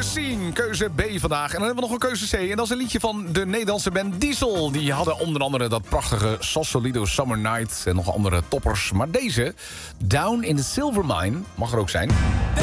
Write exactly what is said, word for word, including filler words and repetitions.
Unseen, keuze B vandaag. En dan hebben we nog een keuze C. En dat is een liedje van de Nederlandse band Diesel. Die hadden onder andere dat prachtige Sausalito Summer Night en nog andere toppers. Maar deze, Down in the Silver Mine, mag er ook zijn.